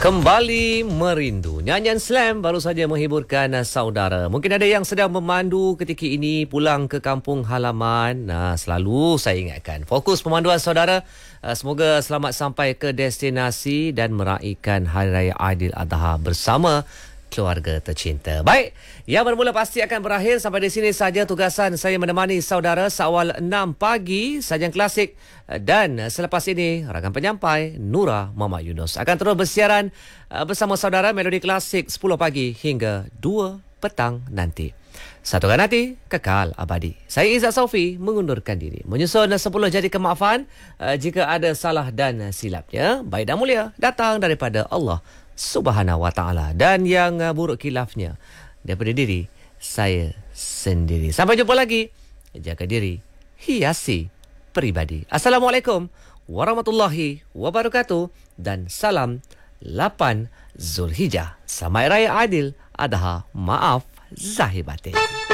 Kembali merindu. Nyanyian Slam baru saja menghiburkan saudara. Mungkin ada yang sedang memandu ketika ini pulang ke kampung halaman. Selalu saya ingatkan, fokus pemanduan saudara. Semoga selamat sampai ke destinasi dan meraihkan Hari Raya Aidiladha bersama keluarga tercinta. Baik, yang bermula pasti akan berakhir. Sampai di sini saja tugasan saya menemani saudara seawal 6 pagi, sajian klasik. Dan selepas ini, rakan penyampai Nura Muhammad Yunus akan terus bersiaran bersama saudara melodi klasik 10 pagi hingga 2 petang nanti. Satukan hati, kekal abadi. Saya Izzat Saufi mengundurkan diri. Menyusun 10 jadi kemaafan jika ada salah dan silapnya. Baik dan mulia datang daripada Allah Subhanahu wa ta'ala, dan yang buruk khilafnya daripada diri saya sendiri. Sampai jumpa lagi. Jaga diri, hiasi peribadi. Assalamualaikum warahmatullahi wabarakatuh, dan salam 8 Zulhijjah. Selamat Raya Aidil Adha. Maaf zahir batin.